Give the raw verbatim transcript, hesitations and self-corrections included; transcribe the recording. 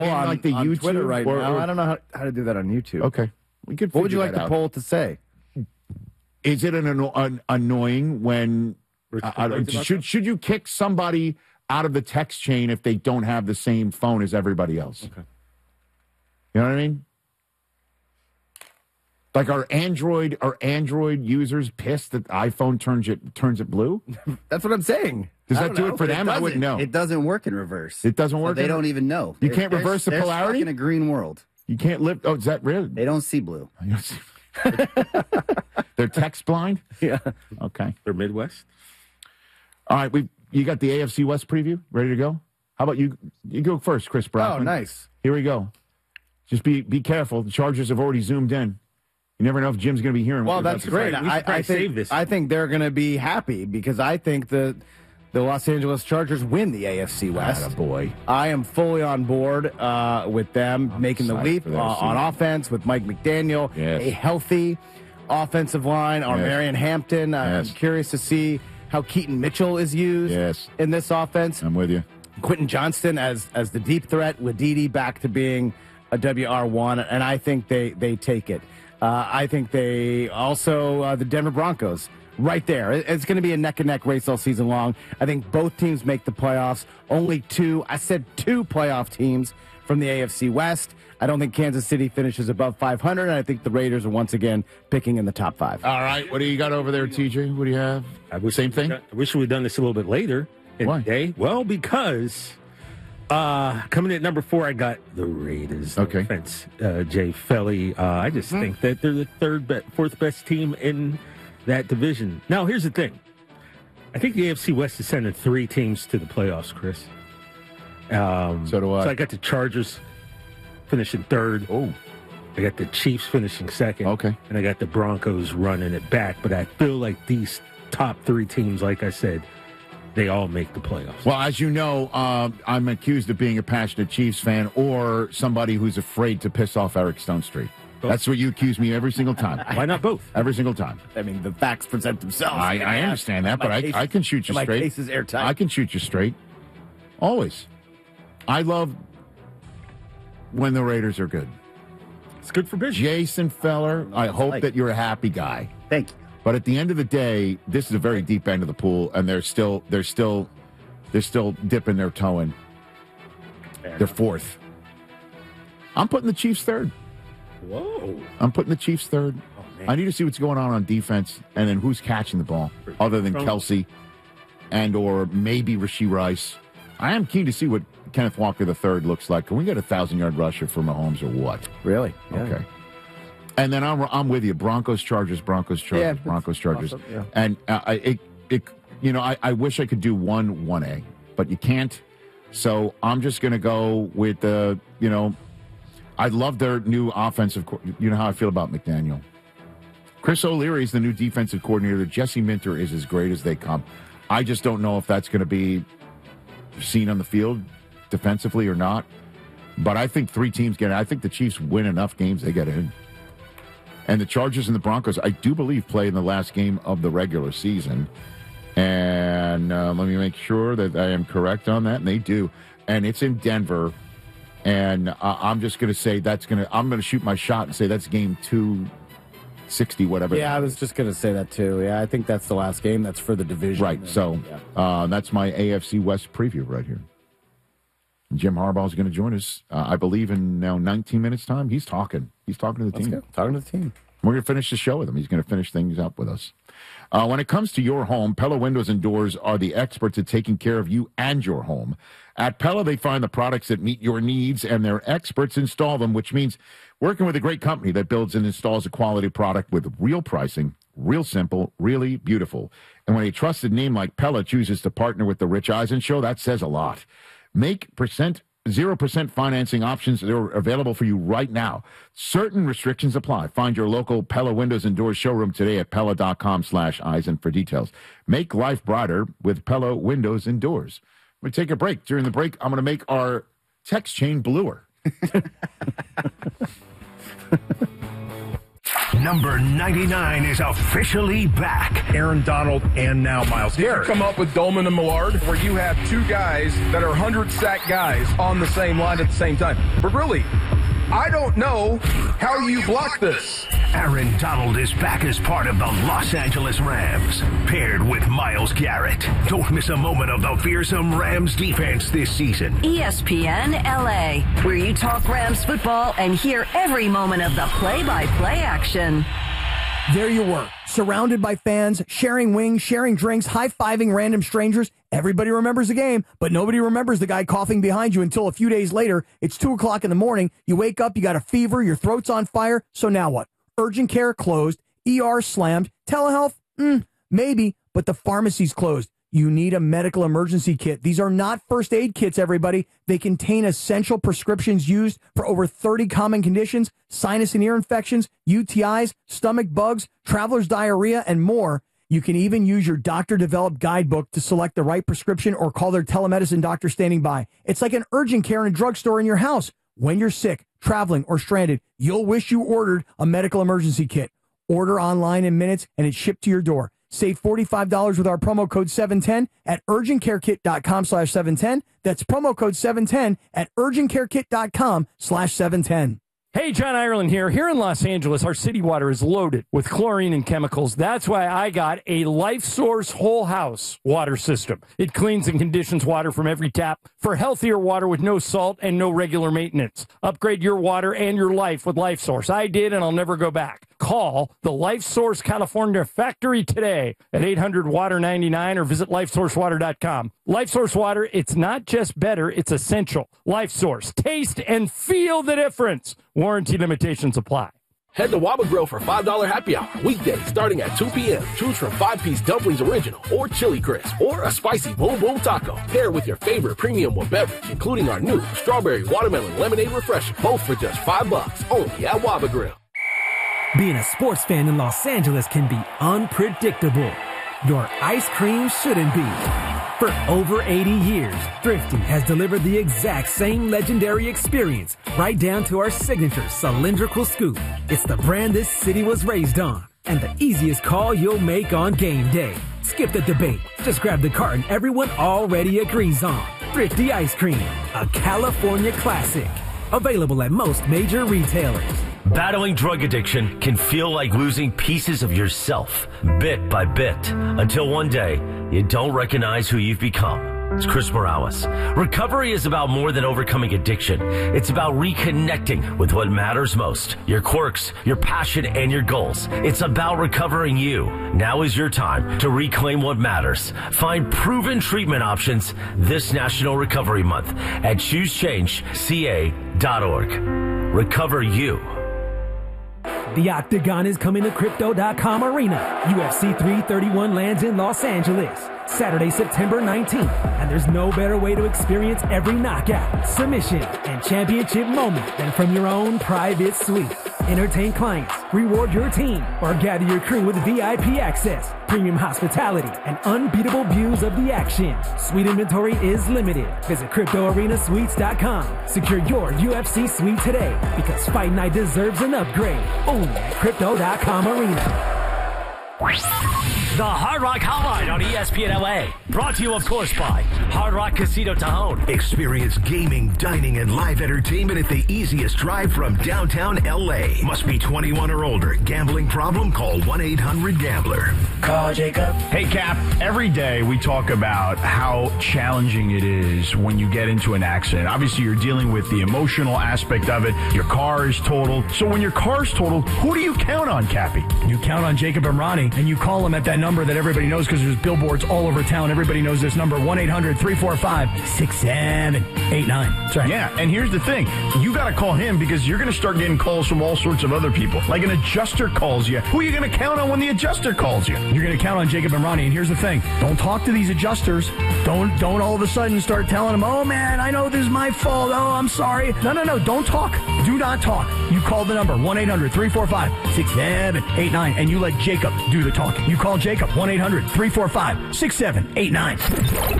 on, like the on YouTube Twitter right or, now. or, I don't know how, how to do that on YouTube. Okay. We could what would you figure like the out. poll to say? Is it an, anno- an annoying when uh, uh, should should you kick somebody out of the text chain if they don't have the same phone as everybody else? Okay. You know what I mean? Like, are Android are Android users pissed that iPhone turns it turns it blue? That's what I'm saying. Does I that don't do know, it for but them? I wouldn't know. It doesn't work in reverse. It doesn't So work. they in- don't even know. You They're- can't they're- reverse the they're polarity? stuck in a green world. You can't live. Oh, is that real? They don't see blue. They're text blind? Yeah. Okay. They're Midwest. All right. We you got the A F C West preview ready to go? How about you? You go first, Chris Brockman. Oh, nice. Here we go. Just be be careful. The Chargers have already zoomed in. You never know if Jim's going to be hearing. Well, what you're that's about to great. say. We should I, probably I think save this. I think they're going to be happy because I think the the Los Angeles Chargers win the A F C West. Attaboy. I am fully on board uh, with them I'm making the excited leap for uh, their on season. offense with Mike McDaniel, Yes. a healthy offensive line. Or Yes. Marion Hampton. Uh, Yes. I'm curious to see how Keaton Mitchell is used Yes. in this offense. I'm with you. Quentin Johnston as as the deep threat, with Didi back to being a W R one, and I think they they take it. Uh, I think they also uh, the Denver Broncos right there. It- It's going to be a neck and neck race all season long. I think both teams make the playoffs. Only two. I said two playoff teams from the A F C West. I don't think Kansas City finishes above five hundred, and I think the Raiders are once again picking in the top five. All right. What do you got over there, T J? What do you have? I wish Same we thing? done- I wish we had done this a little bit later in Why? the day. Well, because uh, coming in at number four, I got the Raiders. No Okay. offense, uh, Jay Felly. Uh, I just think that they're the third, be- fourth best team in that division. Now, here's the thing. I think the A F C West is sending three teams to the playoffs, Chris. Um, So do I. So I got the Chargers finishing third. Oh, I got the Chiefs finishing second. Okay. And I got the Broncos running it back. But I feel like these top three teams, like I said, they all make the playoffs. well, as you know, um, I'm accused of being a passionate Chiefs fan or somebody who's afraid to piss off Eric Stone Street. That's what you accuse me every single time. Why not both? Every single time. I mean, the facts present themselves. I, I understand that, My but I, case- I can shoot you my straight. case is airtight. I can shoot you straight. Always. I love when the Raiders are good. It's good for business. Jason Feller, I hope like that you're a happy guy. Thank you. But at the end of the day, this is a very deep end of the pool, and they're still they're still they're still dipping their toe in. They're fourth. I'm putting the Chiefs third. Whoa. I'm putting the Chiefs third. man. I need to see what's going on on defense, and then who's catching the ball, other than From- Kelsey, and or maybe Rashee Rice. I am keen to see what Kenneth Walker the third looks like. Can we get a thousand yard rusher for Mahomes or what? Really? Yeah. Okay. And then I'm I'm with you. Broncos, Chargers, Broncos, Chargers, Yeah, Broncos, Chargers. awesome, yeah. And uh, I, it, it, you know, I, I wish I could do one one A, but you can't. So I'm just going to go with the, you know, I love their new offensive. co- You know how I feel about McDaniel. Chris O'Leary is the new defensive coordinator. Jesse Minter is as great as they come. I just don't know if that's going to be seen on the field defensively or not. But I think three teams get it. I think the Chiefs win enough games, they get in. And the Chargers and the Broncos, I do believe, play in the last game of the regular season. And uh, let me make sure that I am correct on that. And they do. And it's in Denver. And uh, I'm just going to say that's going to, I'm going to shoot my shot and say that's game two sixty, whatever. Yeah, I was just going to say that too. Yeah, I think that's the last game. That's for the division. Right. So Yeah. uh, that's my A F C West preview right here. Jim Harbaugh is going to join us, uh, I believe, in now nineteen minutes' time. He's talking. He's talking to the Let's team. go. Talking to the team. We're going to finish the show with him. He's going to finish things up with us. Uh, when it comes to your home, Pella Windows and Doors are the experts at taking care of you and your home. At Pella, they find the products that meet your needs, and their experts install them, which means working with a great company that builds and installs a quality product with real pricing, real simple, really beautiful. And when a trusted name like Pella chooses to partner with the Rich Eisen Show, that says a lot. Make percent zero percent financing options that are available for you right now. Certain restrictions apply. Find your local Pella Windows and Doors showroom today at Pella.com slash Eisen for details. Make life brighter with Pella Windows and Doors. We're going to take a break. During the break, I'm going to make our text chain bluer. Number ninety-nine is officially back. Aaron Donald and now Myles Garrett. Come up with Dolman and Millard, where you have two guys that are one hundred sack guys on the same line at the same time. But really, I don't know how you block this. Aaron Donald is back as part of the Los Angeles Rams, paired with Myles Garrett. Don't miss a moment of the fearsome Rams defense this season. E S P N L A, where you talk Rams football and hear every moment of the play-by-play action. There you were, surrounded by fans, sharing wings, sharing drinks, high-fiving random strangers. Everybody remembers the game, but nobody remembers the guy coughing behind you until a few days later. It's two o'clock in the morning. You wake up, you got a fever, your throat's on fire. So now what? Urgent care closed, E R slammed, telehealth, mm, maybe, but the pharmacy's closed. You need a medical emergency kit. These are not first aid kits, everybody. They contain essential prescriptions used for over thirty common conditions, sinus and ear infections, U T Is, stomach bugs, traveler's diarrhea, and more. You can even use your doctor-developed guidebook to select the right prescription or call their telemedicine doctor standing by. It's like an urgent care in a drugstore in your house. When you're sick, traveling, or stranded, you'll wish you ordered a medical emergency kit. Order online in minutes, and it's shipped to your door. Save forty-five dollars with our promo code seven ten at urgentcarekit.com slash 710. That's promo code seven ten at urgentcarekit.com slash 710. Hey, John Ireland here. Here in Los Angeles, our city water is loaded with chlorine and chemicals. That's why I got a Life Source whole house water system. It cleans and conditions water from every tap for healthier water with no salt and no regular maintenance. Upgrade your water and your life with Life Source. I did, and I'll never go back. Call the Life Source California factory today at eight hundred water ninety-nine or visit life source water dot com. Life Source water, it's not just better, it's essential. Life Source. Taste and feel the difference. Warranty limitations apply. Head to Waba Grill for five dollars happy hour, weekdays starting at two p.m. Choose from five-piece dumplings original or chili crisp or a spicy boom boom taco. Pair with your favorite premium with beverage, including our new strawberry watermelon lemonade refresher, both for just five bucks, only at Waba Grill. Being a sports fan in Los Angeles can be unpredictable. Your ice cream shouldn't be. For over eighty years, Thrifty has delivered the exact same legendary experience right down to our signature cylindrical scoop. It's the brand this city was raised on and the easiest call you'll make on game day. Skip the debate. Just grab the carton everyone already agrees on. Thrifty Ice Cream, a California classic. Available at most major retailers. Battling drug addiction can feel like losing pieces of yourself, bit by bit, until one day you don't recognize who you've become. It's Chris Morales. Recovery is about more than overcoming addiction. It's about reconnecting with what matters most, your quirks, your passion, and your goals. It's about recovering you. Now is your time to reclaim what matters. Find proven treatment options this National Recovery Month at choose change c a dot org. Recover you. The Octagon is coming to Crypto dot com Arena. U F C three thirty-one lands in Los Angeles Saturday, September nineteenth. And there's no better way to experience every knockout, submission, and championship moment than from your own private suite. Entertain clients, reward your team, or gather your crew with V I P access, premium hospitality, and unbeatable views of the action. Suite inventory is limited. Visit Crypto Arena Suites dot com. Secure your U F C suite today because Fight Night deserves an upgrade. Only at Crypto dot com Arena. The Hard Rock Hotline on E S P N L A. Brought to you, of course, by Hard Rock Casino Tajon. Experience gaming, dining, and live entertainment at the easiest drive from downtown L A. Must be twenty-one or older. Gambling problem? Call one eight hundred gambler. Call Jacob. Hey, Cap. Every day we talk about how challenging it is when you get into an accident. Obviously, you're dealing with the emotional aspect of it. Your car is totaled. So when your car's totaled, who do you count on, Cappy? You count on Jacob and Ronnie, and you call them at that number that everybody knows because there's billboards all over town. Everybody knows this number, one eight hundred three four five six seven eight nine. That's right. Yeah, and here's the thing. You got to call him because you're going to start getting calls from all sorts of other people. Like an adjuster calls you. Who are you going to count on when the adjuster calls you? You're going to count on Jacob and Ronnie, and here's the thing. Don't talk to these adjusters. Don't don't all of a sudden start telling them, oh, man, I know this is my fault. Oh, I'm sorry. No, no, no. Don't talk. Do not talk. You call the number, one eight hundred three four five six seven eight nine, and you let Jacob do the talking. You call Jacob, one eight hundred three four five six seven eight nine.